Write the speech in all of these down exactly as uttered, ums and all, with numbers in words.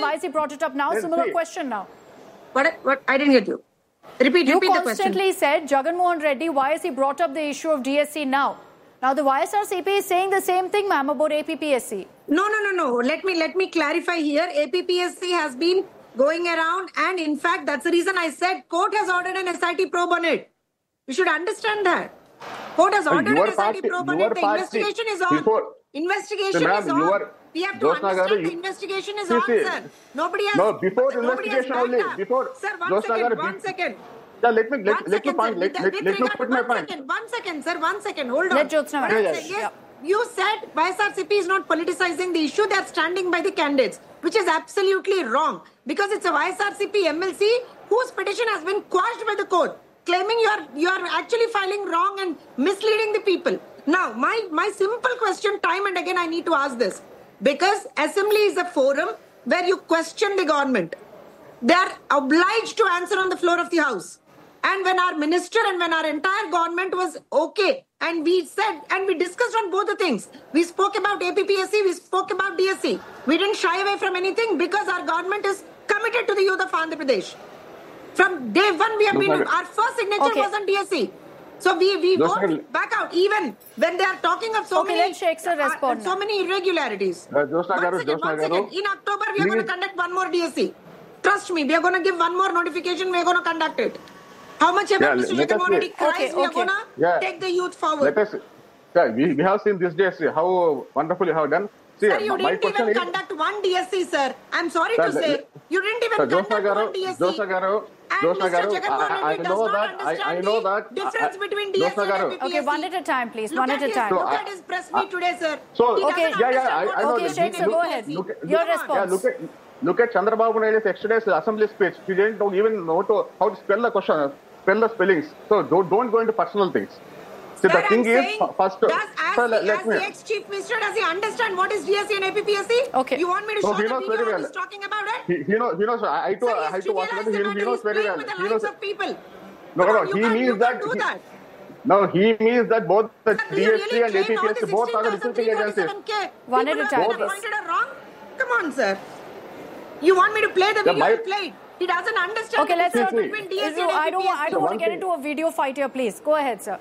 Why has he brought it up now? Let's Similar see. question now. What? What? I didn't get you. Repeat, you repeat the question. You constantly said, Jagan Mohan Reddy, why has he brought up the issue of D S C now? Now, the Y S R C P is saying the same thing, ma'am, about A P P S C. No, no, no, no. Let me, let me clarify here. A P P S C has been going around, and in fact, that's the reason I said court has ordered an S I T probe on it. You should understand that. Court has ordered an S I T probe on it. The investigation is on. Before, investigation so is on. Are, we have to understand Garu, the investigation is see, on, see. sir. Nobody has. No, before the investigation only. Up. Before. Sir, one Josna second, Garu, one second. Yeah, let me let, one let second, me point. Let, let, let me put my one point. Second, one second, sir. One second. Hold on. Let Jyotsna. Yeah, yes. Yeah. You said Y S R C P is not politicizing the issue. They are standing by the candidates, which is absolutely wrong because it's a Y S R C P M L C whose petition has been quashed by the court, claiming you are you are actually filing wrong and misleading the people. Now, my my simple question, time and again, I need to ask this because assembly is a forum where you question the government. They are obliged to answer on the floor of the house. And when our minister and when our entire government was okay, and we said, and we discussed on both the things. We spoke about A P P S C, we spoke about D S C. We didn't shy away from anything because our government is committed to the youth of Andhra Pradesh. From day one, we have been, our first signature okay. was on D S C. So we, we won't back out, even when they are talking of so okay, many, let Sheikh sir respond uh, so many irregularities. Uh, Josna Garu, one second, Josna one second. Garu. In October, we are going to conduct one more D S C. Trust me, we are going to give one more notification, we are going to conduct it. How much ever yeah, Mister Jagan Mohan Reddy cries, okay, we are okay. going to yeah. take the youth forward. Let us, yeah, we, we have seen this day, see how wonderful you have done. See, sir, you my didn't even is, conduct one D S C, sir. I'm sorry sir, to say. You didn't even sir, conduct Garu, one D S C. Josna Garu, and Josna Mister Garu, Jagan Mohan I, I Reddy does know not that, I, understand I know the that. difference I, between D S C and A P P S C. Okay, one at a time, please. Look One at, at a time. His, look at his press meet today, sir. So, he okay, yeah, yeah, I, I know. Okay, Sheikh, sir, go ahead. Look, look, Your look, response. Yeah, look at, look at Chandrababu Naidu's yesterday's assembly speech. He didn't even know to, how to spell the question, spell the spellings. So don't, don't go into personal things. See, Sir, the thing I'm is, saying, first, does, as, sir, the, let, let as me. the ex-chief minister, does he understand what is D S C and A P P S C? Okay. You want me to No, show he the knows video very what well. he's talking about it? He, he knows, he knows, I, I, to, Sir, I, he's to watch it, he, he knows very well. With the He lives knows, of people. no, Come no, on, you he can't, means you that, can't do he, that. no, he means that both the Sir, D S C really and A P P S C both are the recruiting agencies. One at a time, People who have been appointed are wrong? Come on, sir. You want me to play the video? my, I played. He doesn't understand okay, the let's difference not, between D S C Izu, and A P P S C. I don't, I don't so want to get thing. into a video fight here, please. Go ahead, sir.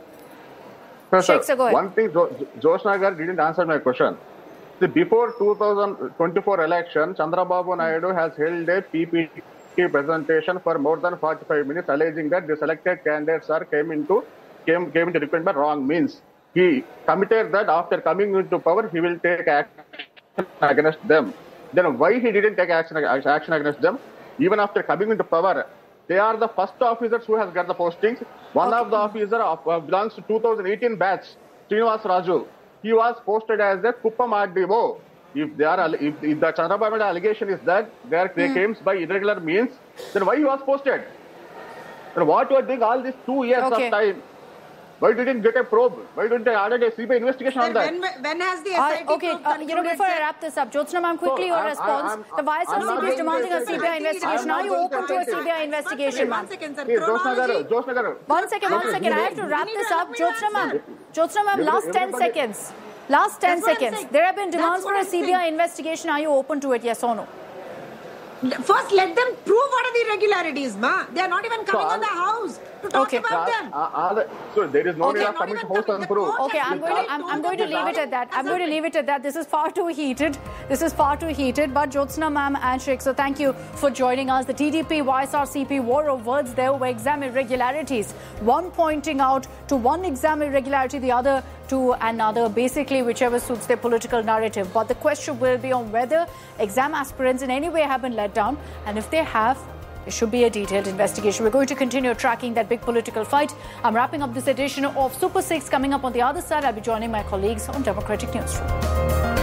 Sir, Sheikh, sir, go ahead. One thing, jo Josna Garu didn't answer my question. See, before two thousand twenty-four election, Chandrababu Naidu has held a P P T presentation for more than forty-five minutes, alleging that the selected candidates are came into came came into recruitment by wrong means. He committed that after coming into power, he will take action against them. Then why he didn't take action action against them? Even after coming into power, they are the first officers who has got the postings. One okay. of the officers of, uh, belongs to two thousand eighteen batch, Srinivas Raju. He was posted as a Kuppam R D O. If they are, if, if the Chandrababu allegation is that they are they mm. came by irregular means, then why he was posted? And what you are doing all these two years okay. of time? Why didn't get a probe? Why didn't they add a C B I investigation Sir, on that? When, when has the S I T uh, okay, probe uh, you know, before sir? I wrap this up, Jyotsna ma'am, quickly so, your I'm, response. I'm, I'm, the Y S R C P is demanding a C B I investigation. Are you open to a C B I investigation, ma'am? One second, sir. Hey, Josna Garu, Josna Garu. One second, one second. I have to wrap this up. Jyotsna ma'am, Jyotsna ma'am, last ten seconds. Last ten seconds. There have been demands for a C B I investigation. Are you open to it, yes or no? First, let them prove what are the irregularities, ma. They are not even coming so, on the house to talk okay. about uh, them. Uh, uh, so there is no okay. need of coming to house and prove. Okay, I'm going to I'm, I'm going to leave it at that. I'm going to leave it at that. This is far too heated. This is far too heated. But Jyotsna ma'am and Sheikh, so thank you for joining us. The T D P Y S R C P war of words there were exam irregularities. One pointing out to one exam irregularity, the other to another, basically whichever suits their political narrative. But the question will be on whether exam aspirants in any way have been let down, and if they have, there should be a detailed investigation. We're going to continue tracking that big political fight. I'm wrapping up this edition of Super six. Coming up on the other side, I'll be joining my colleagues on Democratic Newsroom.